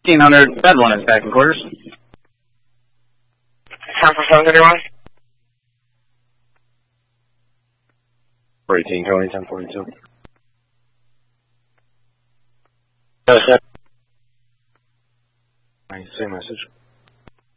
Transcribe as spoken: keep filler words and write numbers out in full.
fifteen hundred, bed one is back in quarters. Time for phone, anyone? four eighteen, Tony, ten forty-two. Yes, sir. Nice, same message.